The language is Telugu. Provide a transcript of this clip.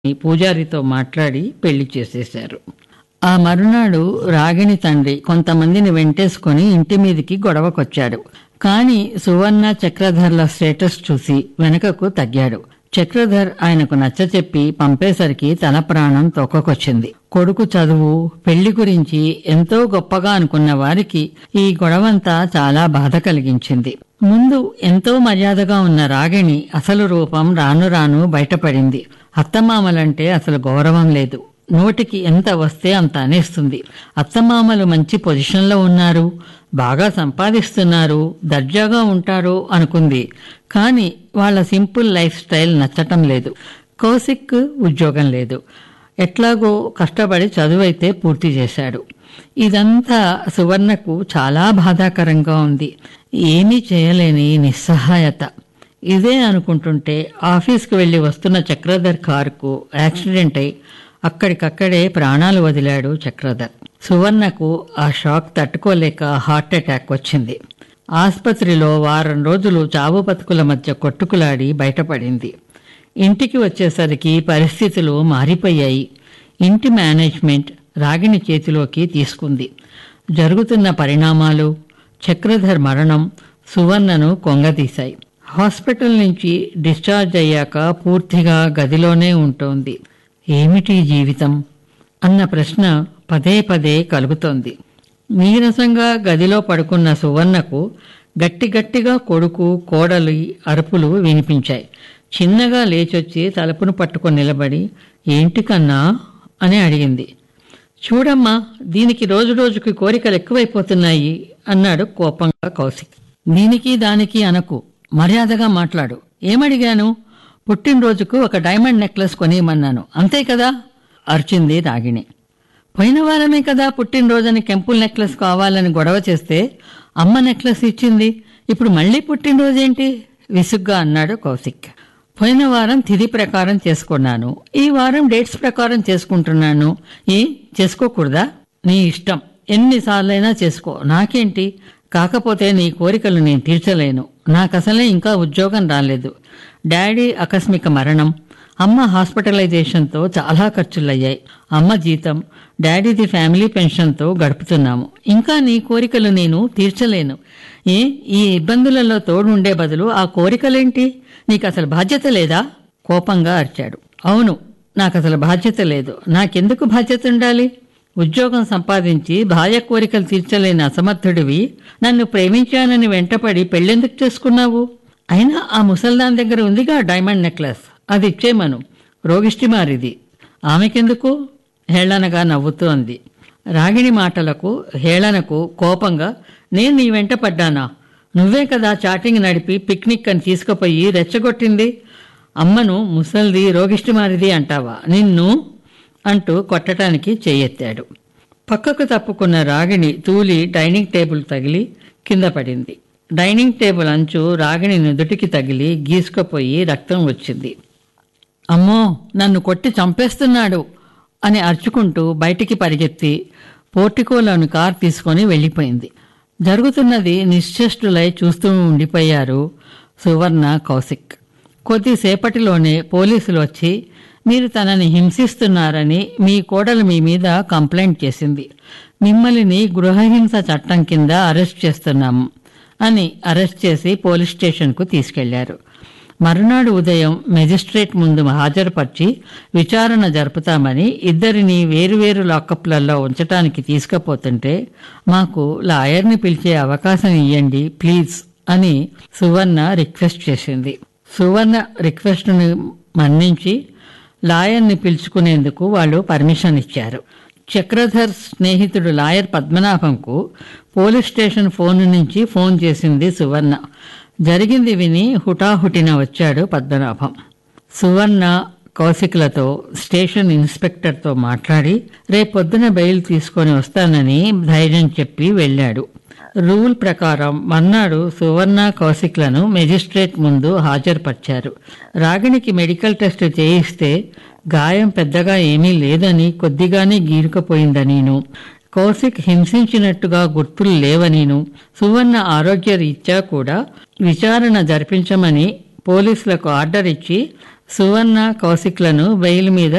పూజారితో మాట్లాడి పెళ్లి చేసేశారు. ఆ మరునాడు రాగిణి తండ్రి కొంతమందిని వెంటేసుకుని ఇంటి మీదికి గొడవకొచ్చాడు. కాని సువర్ణ చక్రధర్ల స్టేటస్ చూసి వెనుకకు తగ్గాడు. చక్రధర్ ఆయనకు నచ్చచెప్పి పంపేసరికి తన ప్రాణం తొక్కకొచ్చింది. కొడుకు చదువు, పెళ్లి గురించి ఎంతో గొప్పగా అనుకున్న వారికి ఈ గొడవంతా చాలా బాధ కలిగించింది. ముందు ఎంతో మర్యాదగా ఉన్న రాగిణి అసలు రూపం రాను రాను బయటపడింది. అత్తమామలంటే అసలు గౌరవం లేదు. నోటికి ఎంత వస్తే అంత అనేస్తుంది. అత్తమామలు మంచి పొజిషన్లో ఉన్నారు, బాగా సంపాదిస్తున్నారు, దర్జాగా ఉంటారు అనుకుంది. కానీ వాళ్ళ సింపుల్ లైఫ్ స్టైల్ నచ్చటం లేదు. కౌశిక్ ఉద్యోగం లేదు. ఎట్లాగో కష్టపడి చదువైతే పూర్తి చేశాడు. ఇదంతా సువర్ణకు చాలా బాధాకరంగా ఉంది. ఏమీ చేయలేని నిస్సహాయత. ఇదే అనుకుంటుంటే ఆఫీస్కి వెళ్లి వస్తున్న చక్రధర్ కారుకు యాక్సిడెంట్ అయి అక్కడికక్కడే ప్రాణాలు వదిలాడు చక్రధర్. సువర్ణకు ఆ షాక్ తట్టుకోలేక హార్ట్ అటాక్ వచ్చింది. ఆస్పత్రిలో వారం రోజులు చావు బతుకుల మధ్య కొట్టుకులాడి బయటపడింది. ఇంటికి వచ్చేసరికి పరిస్థితులు మారిపోయాయి. ఇంటి మేనేజ్మెంట్ రాగిణి చేతిలోకి తీసుకుంది. జరుగుతున్న పరిణామాలు, చక్రధర్ మరణం సువర్ణను కొంగదీశాయి. హాస్పిటల్ నుంచి డిశ్చార్జ్ అయ్యాక పూర్తిగా గదిలోనే ఉంటోంది. ఏమిటి జీవితం అన్న ప్రశ్న పదే పదే కలుగుతోంది. నీరసంగా గదిలో పడుకున్న సువర్ణకు గట్టిగట్టిగా కొడుకు, కోడలి అరుపులు వినిపించాయి. చిన్నగా లేచొచ్చి తలుపును పట్టుకొని నిలబడి, ఏంటి కన్నా అని అడిగింది. చూడమ్మా, దీనికి రోజురోజుకి కోరికలు ఎక్కువైపోతున్నాయి అన్నాడు కోపంగా కౌశిక్. దీనికి దానికి అనకు, మర్యాదగా మాట్లాడు. ఏమడిగాను? పుట్టినరోజుకు ఒక డైమండ్ నెక్లెస్ కొనియమన్నాను, అంతే కదా అర్చింది రాగిణి. పోయిన వారమే కదా పుట్టినరోజుని కెంపుల్ నెక్లెస్ కావాలని గొడవ చేస్తే అమ్మ నెక్లెస్ ఇచ్చింది. ఇప్పుడు మళ్ళీ పుట్టినరోజేంటి విసుగ్గా అన్నాడు కౌశిక్. పోయిన వారం తిథి ప్రకారం చేసుకున్నాను, ఈ వారం డేట్స్ ప్రకారం చేసుకుంటున్నాను. చేసుకోకూడదా? నీ ఇష్టం, ఎన్నిసార్లైనా చేసుకో, నాకేంటి. కాకపోతే నీ కోరికలు నేను తీర్చలేను. నాకసలే ఇంకా ఉద్యోగం రాలేదు. డాడీ ఆకస్మిక మరణం, అమ్మ హాస్పిటలైజేషన్తో చాలా ఖర్చులయ్యాయి. అమ్మ జీతం, డాడీది ఫ్యామిలీ పెన్షన్తో గడుపుతున్నాము. ఇంకా నీ కోరికలు నేను తీర్చలేను. ఈ ఇబ్బందులలో తోడుండే బదులు ఆ కోరికలేంటి? నీకు అసలు బాధ్యత లేదా? కోపంగా అరిచాడు. అవును, నాకసలు బాధ్యత లేదు. నాకెందుకు బాధ్యత ఉండాలి? ఉద్యోగం సంపాదించి భార్య కోరికలు తీర్చలేని అసమర్థుడివి నన్ను ప్రేమించానని వెంటపడి పెళ్ళెందుకు చేసుకున్నావు? అయినా ఆ ముసల్దాన్ దగ్గర ఉందిగా డైమండ్ నెక్లెస్, అది ఇచ్చేమను. రోగిష్టిమారిది, ఆమెకెందుకు? హేళనగా నవ్వుతూ అంది. రాగిణి మాటలకు, హేళనకు కోపంగా, నేను నీ వెంట పడ్డానా? నువ్వే కదా చాటింగ్ నడిపి పిక్నిక్ అని తీసుకుపోయి రెచ్చగొట్టింది. అమ్మను ముసల్ది, రోగిష్టిమారిది అంటావా? నిన్ను అంటూ కొట్టడానికి చెయ్యెత్తాడు. పక్కకు తప్పుకున్న రాగిణి తూలి డైనింగ్ టేబుల్ తగిలి కింద పడింది. డైనింగ్ టేబుల్ అంచు రాగిణి నుదుటికి తగిలి గీసుకుపోయి రక్తం వచ్చింది. అమ్మో, నన్ను కొట్టి చంపేస్తున్నాడు అని అరుచుకుంటూ బయటికి పరిగెత్తి పోర్టికోలోని కారు తీసుకొని వెళ్ళిపోయింది. జరుగుతున్నది నిశ్చేష్టులై చూస్తూ ఉండిపోయారు సువర్ణ, కౌశిక్. కొద్దిసేపటిలోనే పోలీసులు వచ్చి, మీరు తనని హింసిస్తున్నారని మీ కోడలు మీ మీద కంప్లైంట్ చేసింది. మిమ్మల్ని గృహహింస చట్టం కింద అరెస్ట్ చేస్తున్నాము అని అరెస్ట్ చేసి పోలీస్ స్టేషన్కు తీసుకెళ్లారు. మరునాడు ఉదయం మెజిస్ట్రేట్ ముందు హాజరుపరిచి విచారణ జరుపుతామని ఇద్దరిని వేరువేరు లాకప్లలో ఉంచటానికి తీసుకుపోతుంటే, మాకు లాయర్ని పిలిచే అవకాశం ఇవ్వండి ప్లీజ్ అని సువర్ణ రిక్వెస్ట్ చేసింది. సువర్ణ రిక్వెస్ట్ను మన్నించి లాయర్ని పిలుచుకునేందుకు వాళ్ళు పర్మిషన్ ఇచ్చారు. చక్రధర్ స్నేహితుడు లాయర్ పద్మనాభంకు పోలీస్ స్టేషన్ ఫోన్ నుంచి ఫోన్ చేసింది సువర్ణ. జరిగింది విని హుటాహుటిన వచ్చాడు పద్మనాభం. సువర్ణ కౌశిక్లతో స్టేషన్ ఇన్స్పెక్టర్తో మాట్లాడి రేపొద్దున బెయిల్ తీసుకొని వస్తానని ధైర్యం చెప్పి వెళ్ళాడు. రూల్ ప్రకారం మర్నాడు సువర్ణ, కౌశిక్లను మెజిస్ట్రేట్ ముందు హాజరుపరిచారు. రాగిణికి మెడికల్ టెస్ట్ చేయిస్తే గాయం పెద్దగా ఏమీ లేదని, కొద్దిగానే గీరుకుపోయిందనీను, కౌశిక్ హింసించినట్టుగా గుర్తులు లేవనీను, సువర్ణ ఆరోగ్య రీత్యా కూడా విచారణ జరిపించమని పోలీసులకు ఆర్డర్ ఇచ్చి సువర్ణ, కౌశిక్లను బెయిల్ మీద